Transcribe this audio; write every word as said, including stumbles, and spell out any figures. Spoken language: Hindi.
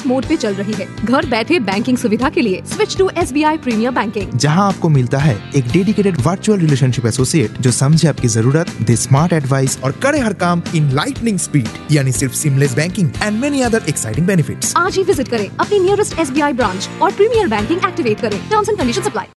फ्लाइट मोड पे चल रही है। घर बैठे बैंकिंग सुविधा के लिए switch to S B I premiere banking, जहां आपको मिलता है एक डेडिकेटेड वर्चुअल रिलेशनशिप एसोसिएट जो समझे आपकी जरूरत, दे स्मार्ट एडवाइस और करे हर काम इन लाइटनिंग स्पीड, यानी सिर्फ seamless banking and many other exciting benefits. आज ही विजिट करें अपनी nearest S B I branch और प्रीमियर बैंकिंग एक्टिवेट करें। Terms and conditions apply.